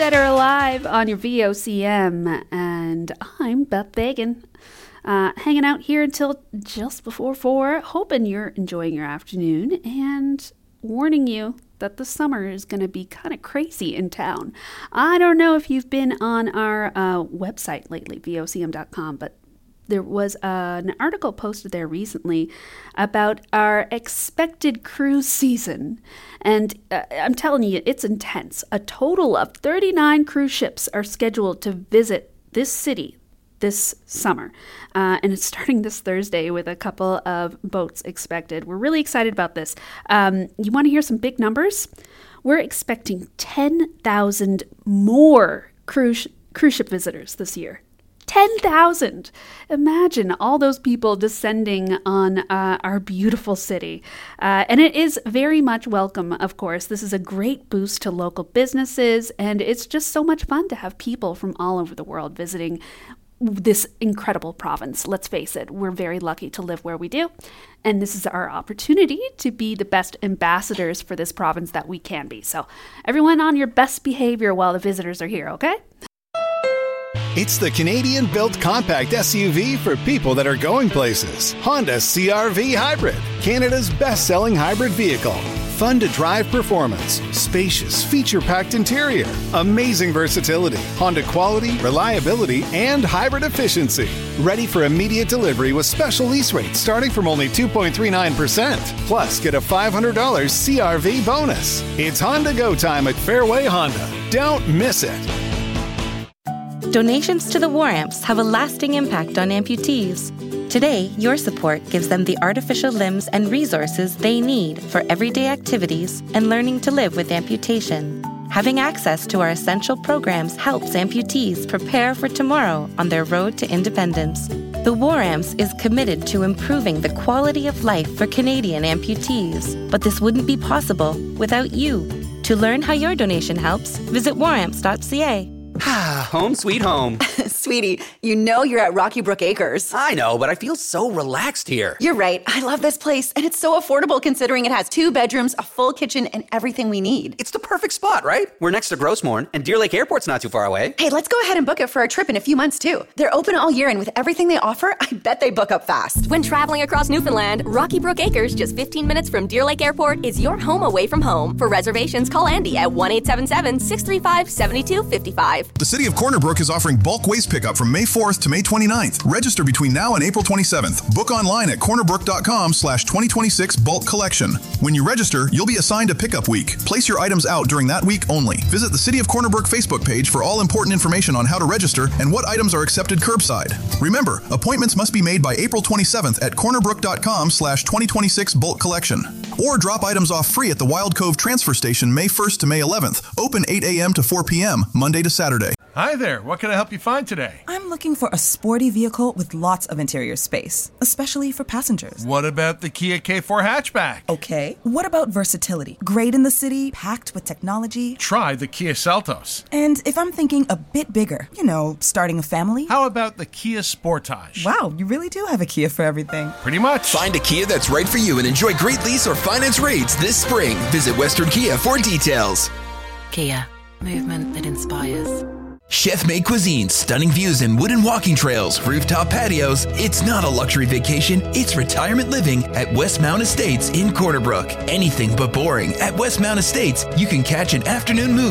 Dead or Alive on your VOCM, and I'm Beth Bagan, hanging out here until just before 4, hoping you're enjoying your afternoon, and warning you that the summer is going to be kind of crazy in town. I don't know if you've been on our website lately, vocm.com, but there was an article posted there recently about our expected cruise season. And I'm telling you, it's intense. A total of 39 cruise ships are scheduled to visit this city this summer. And it's starting this Thursday with a couple of boats expected. We're really excited about this. You want to hear some big numbers? We're expecting 10,000 more cruise ship visitors this year. 10,000! Imagine all those people descending on our beautiful city. And it is very much welcome, of course. This is a great boost to local businesses, and it's just so much fun to have people from all over the world visiting this incredible province. Let's face it, we're very lucky to live where we do. And this is our opportunity to be the best ambassadors for this province that we can be. So everyone on your best behavior while the visitors are here, okay? It's the Canadian-built compact SUV for people that are going places. Honda CR-V Hybrid, Canada's best-selling hybrid vehicle. Fun-to-drive performance, spacious, feature-packed interior, amazing versatility, Honda quality, reliability, and hybrid efficiency. Ready for immediate delivery with special lease rates starting from only 2.39%. Plus, get a $500 CR-V bonus. It's Honda Go time at Fairway Honda. Don't miss it. Donations to the War Amps have a lasting impact on amputees. Today, your support gives them the artificial limbs and resources they need for everyday activities and learning to live with amputation. Having access to our essential programs helps amputees prepare for tomorrow on their road to independence. The War Amps is committed to improving the quality of life for Canadian amputees, but this wouldn't be possible without you. To learn how your donation helps, visit waramps.ca. Home sweet home. Sweetie, you know you're at Rocky Brook Acres. I know, but I feel so relaxed here. You're right. I love this place, and it's so affordable considering it has 2 bedrooms, a full kitchen, and everything we need. It's the perfect spot, right? We're next to Grossmorn, and Deer Lake Airport's not too far away. Hey, let's go ahead and book it for our trip in a few months, too. They're open all year, and with everything they offer, I bet they book up fast. When traveling across Newfoundland, Rocky Brook Acres, just 15 minutes from Deer Lake Airport, is your home away from home. For reservations, call Andy at 1-877-635-7255. The City of Corner Brook is offering bulk waste pickup from May 4th to May 29th. Register between now and April 27th. Book online at cornerbrook.com/2026 bulk collection. When you register, you'll be assigned a pickup week. Place your items out during that week only. Visit the City of Corner Brook Facebook page for all important information on how to register and what items are accepted curbside. Remember, appointments must be made by April 27th at cornerbrook.com/2026 bulk collection. Or drop items off free at the Wild Cove Transfer Station May 1st to May 11th. Open 8 a.m. to 4 p.m., Monday to Saturday. Hi there, what can I help you find today? I'm looking for a sporty vehicle with lots of interior space, especially for passengers. What about the Kia K4 hatchback? Okay. What about versatility? Great in the city, packed with technology. Try the Kia Seltos. And if I'm thinking a bit bigger, starting a family? How about the Kia Sportage? Wow, you really do have a Kia for everything. Pretty much. Find a Kia that's right for you and enjoy great lease or finance rates this spring. Visit Western Kia for details. Kia, movement that inspires. Chef-made cuisine, stunning views and wooden walking trails, rooftop patios. It's not a luxury vacation, it's retirement living at Westmount Estates in Corner Brook. Anything but boring. At Westmount Estates, you can catch an afternoon movie